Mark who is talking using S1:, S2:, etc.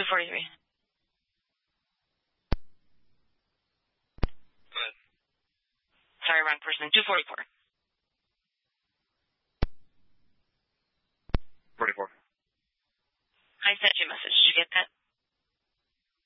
S1: 243.
S2: Go ahead.
S1: Sorry, wrong person. 244.
S2: 44.
S1: I sent you a message. Did you get that?